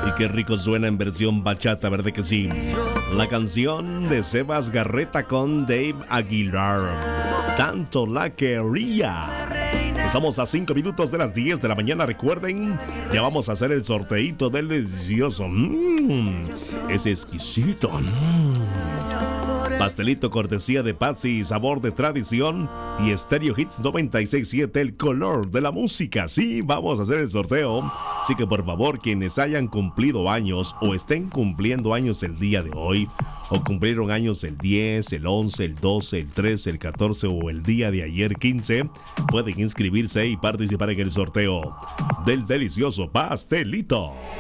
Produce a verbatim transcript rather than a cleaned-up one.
Y qué rico suena en versión bachata, ¿verdad que sí? La canción de Sebas Garreta con Dave Aguilar. Tanto la quería. Estamos a cinco minutos de las diez de la mañana. Recuerden, ya vamos a hacer el sorteito del delicioso. Mmm, es exquisito. Mm. Pastelito cortesía de Patsy, sabor de tradición y Stereo Hits noventa y seis punto siete, el color de la música. Sí, vamos a hacer el sorteo. Así que por favor, quienes hayan cumplido años o estén cumpliendo años el día de hoy, o cumplieron años el diez, el once, el doce, el trece, el catorce o el día de ayer quince, pueden inscribirse y participar en el sorteo del delicioso pastelito.